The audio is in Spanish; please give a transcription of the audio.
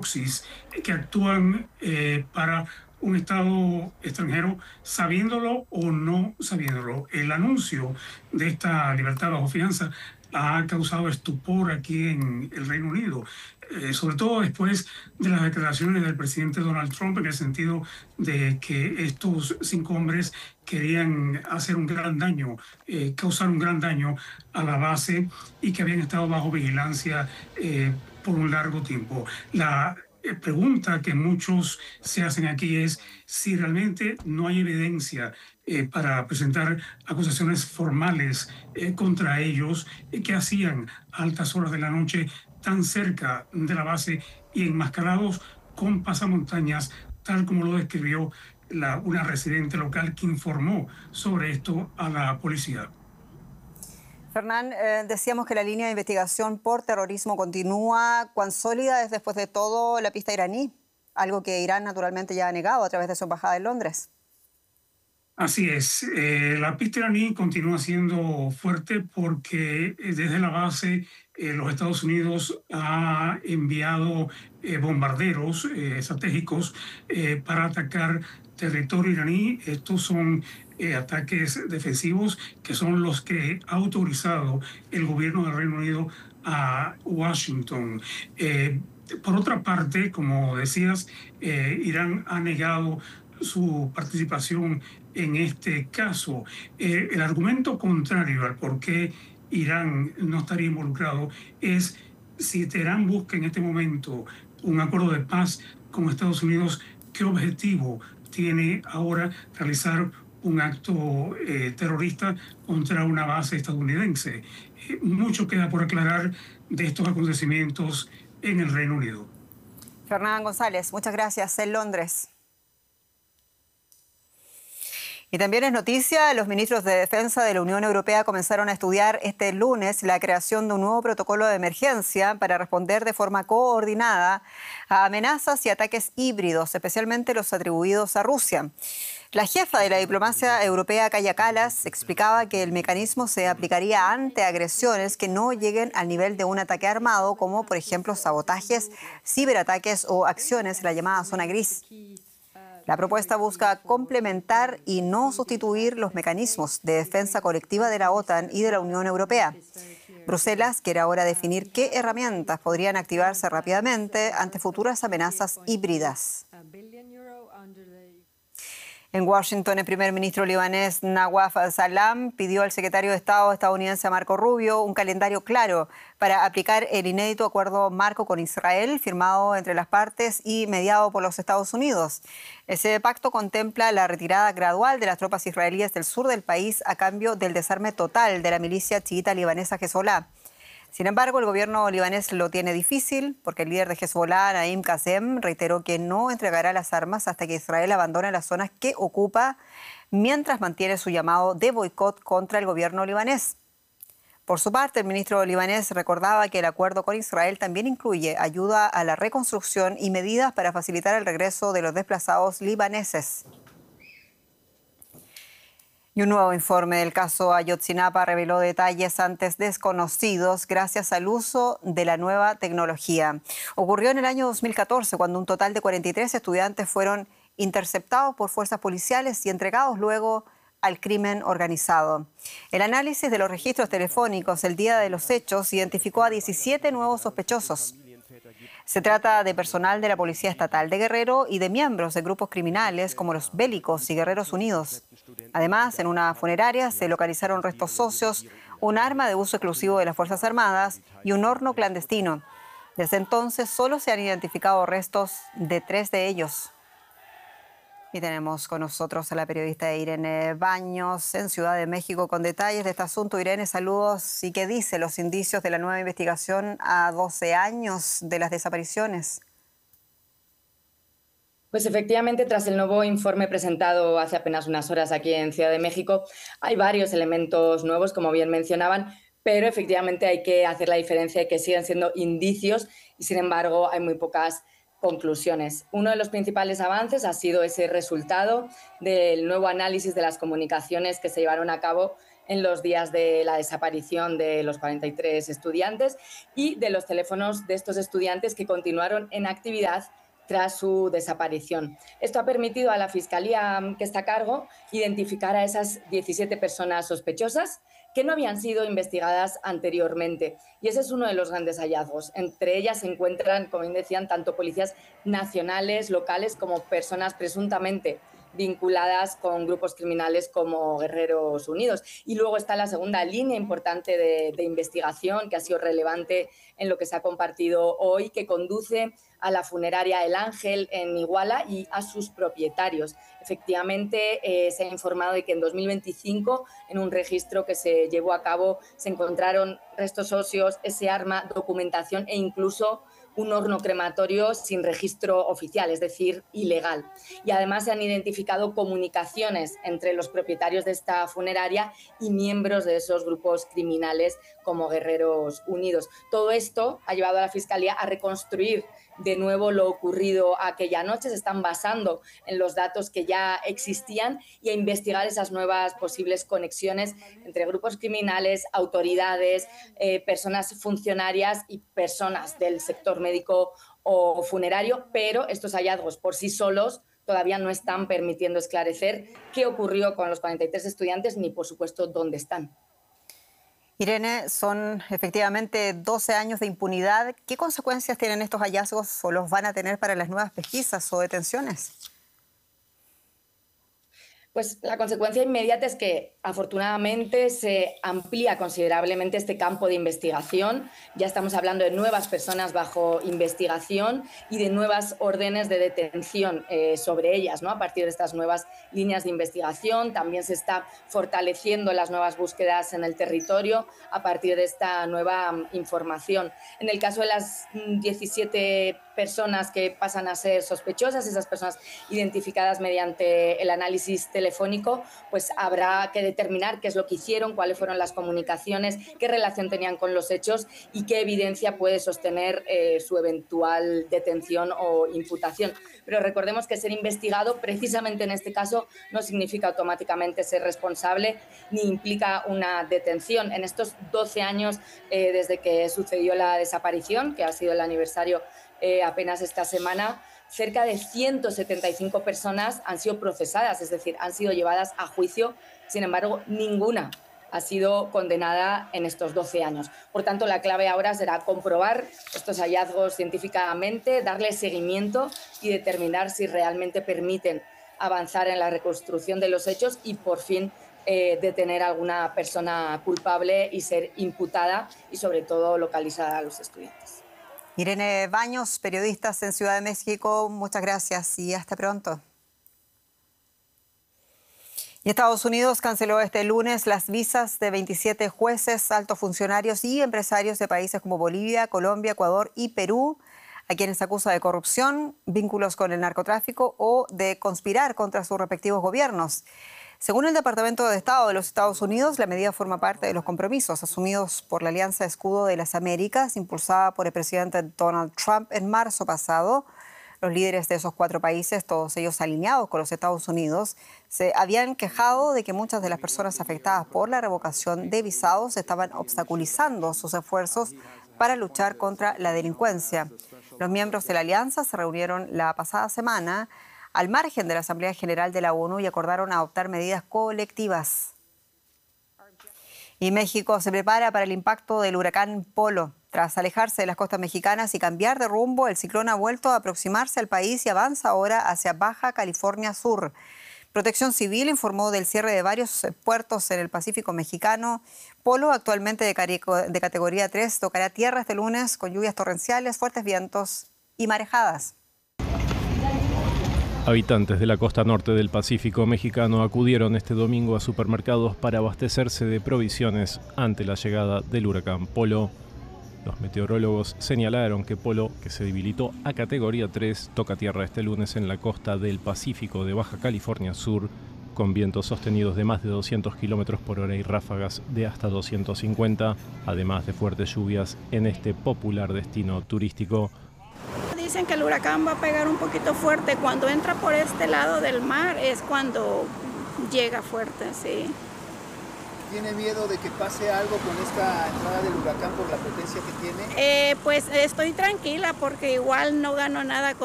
proxies que actúan para un Estado extranjero, sabiéndolo o no sabiéndolo. El anuncio de esta libertad bajo fianza ha causado estupor aquí en el Reino Unido, sobre todo después de las declaraciones del presidente Donald Trump en el sentido de que estos 5 hombres querían hacer un gran daño, causar un gran daño a la base y que habían estado bajo vigilancia por un largo tiempo. La pregunta que muchos se hacen aquí es si realmente no hay evidencia para presentar acusaciones formales contra ellos que hacían a altas horas de la noche tan cerca de la base y enmascarados con pasamontañas, tal como lo describió una residente local que informó sobre esto a la policía. Fernán, decíamos que la línea de investigación por terrorismo continúa. ¿Cuán sólida es después de todo la pista iraní? Algo que Irán naturalmente ya ha negado a través de su embajada en Londres. Así es, la pista iraní continúa siendo fuerte porque desde la base los Estados Unidos ha enviado bombarderos estratégicos para atacar territorio iraní. Estos son ataques defensivos que son los que ha autorizado el gobierno del Reino Unido a Washington. Por otra parte, como decías, Irán ha negado su participación en este caso. El argumento contrario al por qué Irán no estaría involucrado es si Teherán busca en este momento un acuerdo de paz con Estados Unidos, ¿qué objetivo tiene ahora realizar un acto terrorista contra una base estadounidense? Mucho queda por aclarar de estos acontecimientos en el Reino Unido. Fernán González, muchas gracias en Londres. Y también es noticia, los ministros de Defensa de la Unión Europea comenzaron a estudiar este lunes la creación de un nuevo protocolo de emergencia para responder de forma coordinada a amenazas y ataques híbridos, especialmente los atribuidos a Rusia. La jefa de la diplomacia europea, Kaja Kallas, explicaba que el mecanismo se aplicaría ante agresiones que no lleguen al nivel de un ataque armado, como por ejemplo sabotajes, ciberataques o acciones en la llamada zona gris. La propuesta busca complementar y no sustituir los mecanismos de defensa colectiva de la OTAN y de la Unión Europea. Bruselas quiere ahora definir qué herramientas podrían activarse rápidamente ante futuras amenazas híbridas. En Washington, el primer ministro libanés Nawaf al-Salam pidió al secretario de Estado estadounidense Marco Rubio un calendario claro para aplicar el inédito acuerdo marco con Israel, firmado entre las partes y mediado por los Estados Unidos. Ese pacto contempla la retirada gradual de las tropas israelíes del sur del país a cambio del desarme total de la milicia chiita libanesa Hezbollah. Sin embargo, el gobierno libanés lo tiene difícil porque el líder de Hezbollah, Naim Qassem, reiteró que no entregará las armas hasta que Israel abandone las zonas que ocupa, mientras mantiene su llamado de boicot contra el gobierno libanés. Por su parte, el ministro libanés recordaba que el acuerdo con Israel también incluye ayuda a la reconstrucción y medidas para facilitar el regreso de los desplazados libaneses. Y un nuevo informe del caso Ayotzinapa reveló detalles antes desconocidos gracias al uso de la nueva tecnología. Ocurrió en el año 2014, cuando un total de 43 estudiantes fueron interceptados por fuerzas policiales y entregados luego al crimen organizado. El análisis de los registros telefónicos el día de los hechos identificó a 17 nuevos sospechosos. Se trata de personal de la Policía Estatal de Guerrero y de miembros de grupos criminales como los Bélicos y Guerreros Unidos. Además, en una funeraria se localizaron restos óseos, un arma de uso exclusivo de las Fuerzas Armadas y un horno clandestino. Desde entonces solo se han identificado restos de 3 de ellos. Y tenemos con nosotros a la periodista Irene Baños en Ciudad de México con detalles de este asunto. Irene, saludos. ¿Y qué dice los indicios de la nueva investigación a 12 años de las desapariciones? Pues efectivamente, tras el nuevo informe presentado hace apenas unas horas aquí en Ciudad de México, hay varios elementos nuevos, como bien mencionaban, pero efectivamente hay que hacer la diferencia de que siguen siendo indicios y, sin embargo, hay muy pocas conclusiones. Uno de los principales avances ha sido ese resultado del nuevo análisis de las comunicaciones que se llevaron a cabo en los días de la desaparición de los 43 estudiantes y de los teléfonos de estos estudiantes que continuaron en actividad tras su desaparición. Esto ha permitido a la Fiscalía que está a cargo identificar a esas 17 personas sospechosas que no habían sido investigadas anteriormente. Y ese es uno de los grandes hallazgos. Entre ellas se encuentran, como bien decían, tanto policías nacionales, locales, como personas presuntamente vinculadas con grupos criminales como Guerreros Unidos. Y luego está la segunda línea importante de investigación que ha sido relevante en lo que se ha compartido hoy, que conduce a la funeraria El Ángel en Iguala y a sus propietarios. Efectivamente, se ha informado de que en 2025, en un registro que se llevó a cabo, se encontraron restos óseos, ese arma, documentación e incluso un horno crematorio sin registro oficial, es decir, ilegal. Y además se han identificado comunicaciones entre los propietarios de esta funeraria y miembros de esos grupos criminales como Guerreros Unidos. Todo esto ha llevado a la Fiscalía a reconstruir de nuevo lo ocurrido aquella noche. Se están basando en los datos que ya existían y a investigar esas nuevas posibles conexiones entre grupos criminales, autoridades, personas funcionarias y personas del sector médico o funerario, pero estos hallazgos por sí solos todavía no están permitiendo esclarecer qué ocurrió con los 43 estudiantes ni, por supuesto, dónde están. Irene, son efectivamente 12 años de impunidad. ¿Qué consecuencias tienen estos hallazgos o los van a tener para las nuevas pesquisas o detenciones? Pues la consecuencia inmediata es que afortunadamente se amplía considerablemente este campo de investigación. Ya estamos hablando de nuevas personas bajo investigación y de nuevas órdenes de detención sobre ellas, ¿no? A partir de estas nuevas líneas de investigación. También se está fortaleciendo las nuevas búsquedas en el territorio a partir de esta nueva información. En el caso de las 17 personas que pasan a ser sospechosas, esas personas identificadas mediante el análisis telefónico, pues habrá que determinar qué es lo que hicieron, cuáles fueron las comunicaciones, qué relación tenían con los hechos y qué evidencia puede sostener su eventual detención o imputación. Pero recordemos que ser investigado, precisamente en este caso, no significa automáticamente ser responsable ni implica una detención. En estos 12 años desde que sucedió la desaparición, que ha sido el aniversario apenas esta semana, cerca de 175 personas han sido procesadas, es decir, han sido llevadas a juicio. Sin embargo, ninguna ha sido condenada en estos 12 años. Por tanto, la clave ahora será comprobar estos hallazgos científicamente, darle seguimiento y determinar si realmente permiten avanzar en la reconstrucción de los hechos y, por fin, detener a alguna persona culpable y ser imputada y, sobre todo, localizar a los estudiantes. Irene Baños, periodista en Ciudad de México, muchas gracias y hasta pronto. Y Estados Unidos canceló este lunes las visas de 27 jueces, altos funcionarios y empresarios de países como Bolivia, Colombia, Ecuador y Perú, a quienes acusa de corrupción, vínculos con el narcotráfico o de conspirar contra sus respectivos gobiernos. Según el Departamento de Estado de los Estados Unidos, la medida forma parte de los compromisos asumidos por la Alianza Escudo de las Américas, impulsada por el presidente Donald Trump en marzo pasado. Los líderes de esos 4 países, todos ellos alineados con los Estados Unidos, se habían quejado de que muchas de las personas afectadas por la revocación de visados estaban obstaculizando sus esfuerzos para luchar contra la delincuencia. Los miembros de la alianza se reunieron la pasada semana al margen de la Asamblea General de la ONU y acordaron adoptar medidas colectivas. Y México se prepara para el impacto del huracán Polo. Tras alejarse de las costas mexicanas y cambiar de rumbo, el ciclón ha vuelto a aproximarse al país y avanza ahora hacia Baja California Sur. Protección Civil informó del cierre de varios puertos en el Pacífico mexicano. Polo, actualmente de categoría 3, tocará tierra este lunes con lluvias torrenciales, fuertes vientos y marejadas. Habitantes de la costa norte del Pacífico mexicano acudieron este domingo a supermercados para abastecerse de provisiones ante la llegada del huracán Polo. Los meteorólogos señalaron que Polo, que se debilitó a categoría 3, toca tierra este lunes en la costa del Pacífico de Baja California Sur, con vientos sostenidos de más de 200 km por hora y ráfagas de hasta 250, además de fuertes lluvias en este popular destino turístico. Dicen que el huracán va a pegar un poquito fuerte. Cuando entra por este lado del mar es cuando llega fuerte, sí. ¿Tiene miedo de que pase algo con esta entrada del huracán por la potencia que tiene? Pues estoy tranquila porque igual no gano nada con